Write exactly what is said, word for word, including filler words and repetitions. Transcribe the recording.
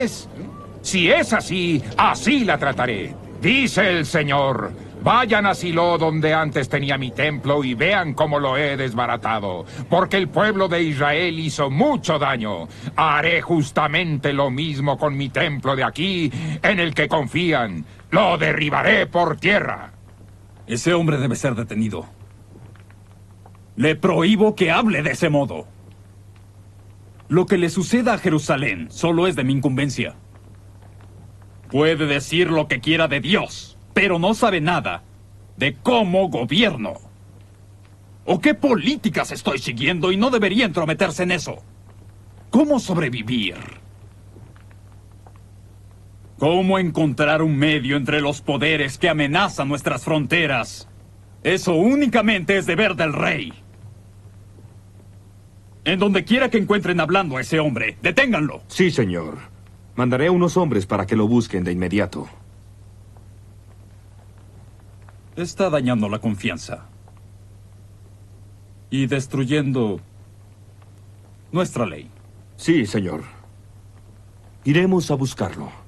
Si es así, así la trataré. Dice el Señor, vayan a Silo donde antes tenía mi templo y vean cómo lo he desbaratado, porque el pueblo de Israel hizo mucho daño. Haré justamente lo mismo con mi templo de aquí, en el que confían. Lo derribaré por tierra. Ese hombre debe ser detenido. Le prohíbo que hable de ese modo. Lo que le suceda a Jerusalén solo es de mi incumbencia. Puede decir lo que quiera de Dios, pero no sabe nada de cómo gobierno. O qué políticas estoy siguiendo y no debería entrometerse en eso. ¿Cómo sobrevivir? ¿Cómo encontrar un medio entre los poderes que amenazan nuestras fronteras? Eso únicamente es deber del rey. En donde quiera que encuentren hablando a ese hombre, deténganlo. Sí, señor. Mandaré a unos hombres para que lo busquen de inmediato. Está dañando la confianza. Y destruyendo nuestra ley. Sí, señor. Iremos a buscarlo.